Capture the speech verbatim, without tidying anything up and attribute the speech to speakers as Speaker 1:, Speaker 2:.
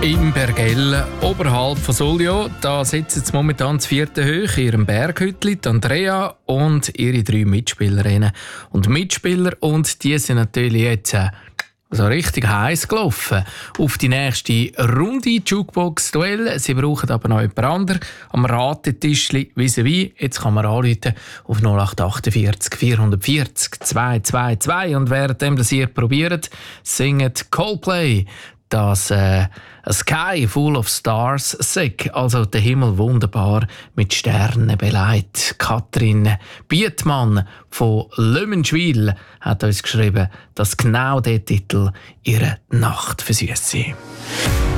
Speaker 1: Im Bergell, oberhalb von Sulio, da sitzen jetzt momentan das vierte Hoch in ihrem Berghütli, Andrea und ihre drei Mitspielerinnen und Mitspieler. Und die sind natürlich jetzt äh, so richtig heiß gelaufen auf die nächste Runde Jukebox-Duell. Sie brauchen aber noch jemand anderes am Ratetischli vis-à-vis. Jetzt kann man anrufen auf null acht achtundvierzig vierhundertvierzig zweihundertzweiundzwanzig. Und währenddem das ihr probiert, singt Coldplay das äh, A Sky Full of Stars Sick, also der Himmel wunderbar mit Sternen beleidigt. Katrin Bietmann von Lömenschwil hat uns geschrieben, dass genau der Titel ihre Nacht versüßt sei.